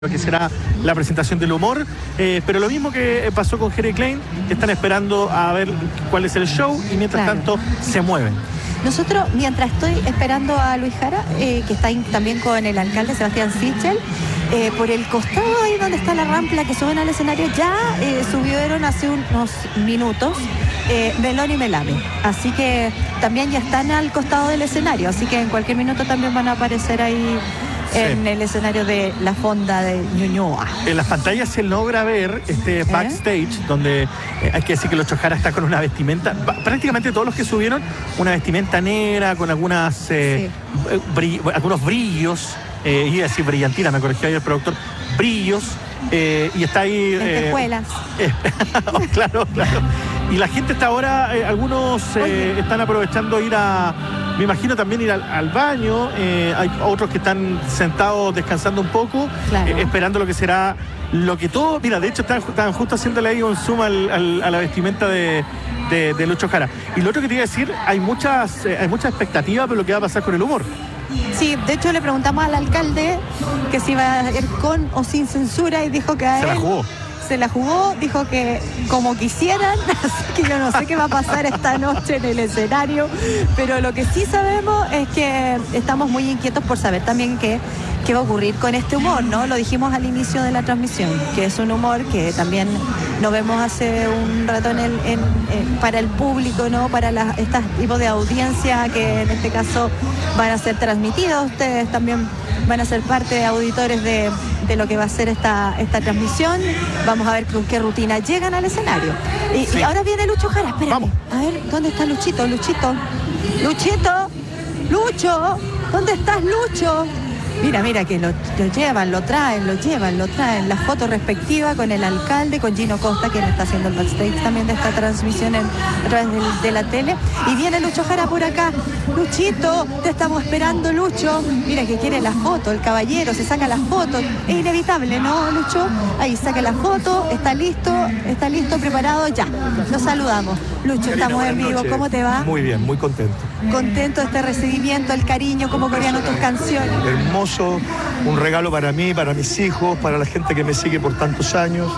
lo que será la presentación del humor, pero lo mismo que pasó con Jere Klein, que están esperando a ver cuál es el show y mientras tanto se mueven. Nosotros, mientras estoy esperando a Luis Jara, que está ahí también con el alcalde Sebastián Sichel, por el costado ahí donde está la rampa que suben al escenario, ya subieron hace unos minutos Melón y Melame. Así que también ya están al costado del escenario, así que en cualquier minuto también van a aparecer ahí en el escenario de la Fonda de Ñuñoa. En las pantallas se logra ver este backstage, donde hay que decir que Lucho Jara está con una vestimenta, prácticamente todos los que subieron, una vestimenta negra, con algunas algunos brillos, iba a decir brillantina, me corrigió ahí el productor, brillos, y está ahí... Lentejuelas. Claro. Y la gente está ahora, algunos están aprovechando ir a... Me imagino también ir al baño, hay otros que están sentados descansando un poco, esperando lo que será, lo que todo... Mira, de hecho estaban justo haciéndole ahí un zoom a la vestimenta de Lucho Jara. Y lo otro que te iba a decir, hay mucha expectativa por lo que va a pasar con el humor. Sí, de hecho le preguntamos al alcalde que si iba a ir con o sin censura y dijo que a él... Se la jugó, dijo que como quisieran, así que yo no sé qué va a pasar esta noche en el escenario, pero lo que sí sabemos es que estamos muy inquietos por saber también qué va a ocurrir con este humor, ¿no? Lo dijimos al inicio de la transmisión, que es un humor que también nos vemos hace un rato para el público, ¿no? Para estos tipos de audiencia que en este caso van a ser transmitidos, ustedes también van a ser parte de auditores de lo que va a ser esta transmisión. Vamos a ver con qué rutina llegan al escenario. Y ahora viene Lucho Jara, espérame. Vamos. A ver, ¿dónde está Luchito? Lucho, ¿dónde estás, Lucho? Mira que lo llevan, lo traen, la foto respectiva con el alcalde, con Gino Costa, quien está haciendo el backstage también de esta transmisión a través de la tele. Y viene Lucho Jara por acá. Luchito, te estamos esperando, Lucho. Mira que quiere la foto, el caballero se saca la foto. Es inevitable, ¿no, Lucho? Ahí saca la foto, está listo, preparado, ya. Nos saludamos. Lucho, estamos en vivo, ¿cómo te va? Muy bien, muy contento. Contento de este recibimiento, el cariño, como coreano tus canciones. Hermoso, un regalo para mí, para mis hijos, para la gente que me sigue por tantos años.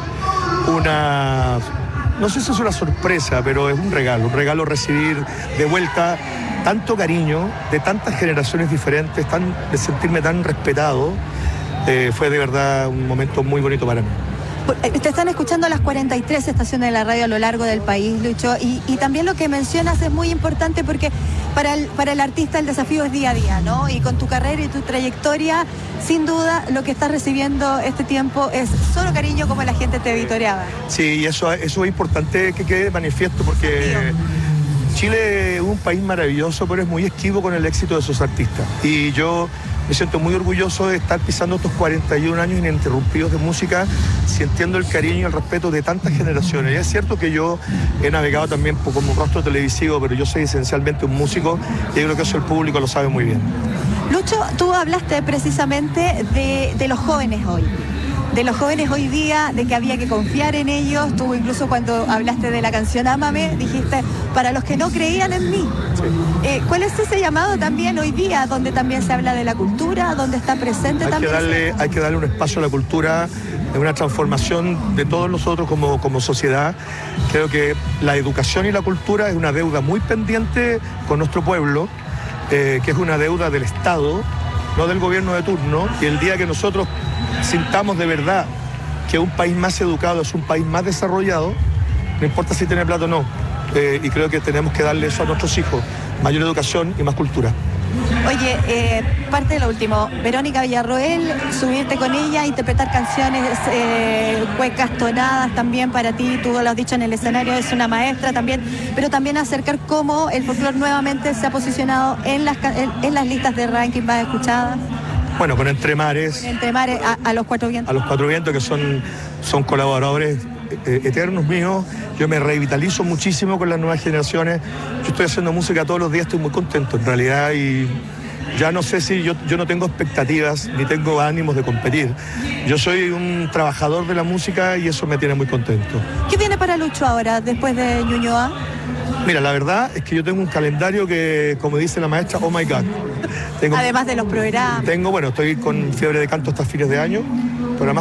No sé si es una sorpresa, pero es un regalo recibir de vuelta tanto cariño de tantas generaciones diferentes, de sentirme tan respetado. Fue de verdad un momento muy bonito para mí. Te están escuchando las 43 estaciones de la radio a lo largo del país, Lucho, y también lo que mencionas es muy importante porque para el artista el desafío es día a día, ¿no? Y con tu carrera y tu trayectoria, sin duda, lo que estás recibiendo este tiempo es solo cariño como la gente te vitoreaba. Sí, y eso es importante que quede manifiesto porque Chile es un país maravilloso, pero es muy esquivo con el éxito de sus artistas. Y yo me siento muy orgulloso de estar pisando estos 41 años ininterrumpidos de música, sintiendo el cariño y el respeto de tantas generaciones. Y es cierto que yo he navegado también como rostro televisivo, pero yo soy esencialmente un músico y yo creo que eso el público lo sabe muy bien. Lucho, tú hablaste precisamente de los jóvenes hoy. De los jóvenes hoy día, de que había que confiar en ellos. Tú incluso cuando hablaste de la canción Ámame, dijiste, para los que no creían en mí. Sí. ¿Cuál es ese llamado también hoy día, donde también se habla de la cultura, donde está presente también? Hay que darle un espacio a la cultura, de una transformación de todos nosotros como sociedad. Creo que la educación y la cultura es una deuda muy pendiente con nuestro pueblo, que es una deuda del Estado, no del gobierno de turno, y el día que nosotros sintamos de verdad que un país más educado es un país más desarrollado, no importa si tiene plata o no, y creo que tenemos que darle eso a nuestros hijos, mayor educación y más cultura. Oye, parte de lo último, Verónica Villarroel, subirte con ella, interpretar canciones, cuecas, tonadas también para ti, tú lo has dicho en el escenario, es una maestra también, pero también acercar cómo el folclore nuevamente se ha posicionado en las listas de ranking más escuchadas. Bueno, con Entre Mares. Entre Mares, a los Cuatro Vientos. A los Cuatro Vientos, que son colaboradores eternos míos. Yo me revitalizo muchísimo con las nuevas generaciones. Yo estoy haciendo música todos los días, estoy muy contento en realidad, y ya no sé si yo no tengo expectativas ni tengo ánimos de competir. Yo soy un trabajador de la música y eso me tiene muy contento. ¿Qué viene para Lucho ahora, después de Ñuñoa? Mira, la verdad es que yo tengo un calendario que, como dice la maestra, oh my God. Además de los programas. Estoy con Fiebre de Canto hasta fines de año.